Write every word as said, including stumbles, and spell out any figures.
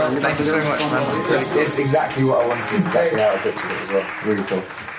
Thank you so much, man. It's, it's exactly what I wanted, exactly how I pictured it as well. Really cool.